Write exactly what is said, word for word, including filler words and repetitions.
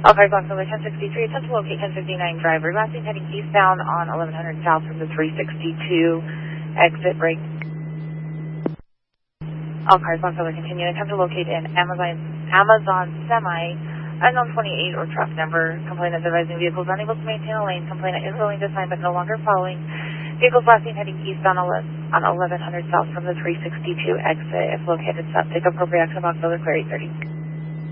All cars on Philly ten sixty-three, attempt to locate ten fifty-nine driver. Last seen heading eastbound on eleven hundred south from the three sixty-two exit break. All cars on Philly continue. Attempt to locate in Amazon, Amazon Semi, unknown twenty-eight or truck number. Complainant advising vehicles unable to maintain a lane. Complainant is willing to sign but no longer following. Vehicles last seen heading eastbound on eleven hundred south from the three sixty-two exit. If located, stop, take appropriate action, box, other clear eight thirty.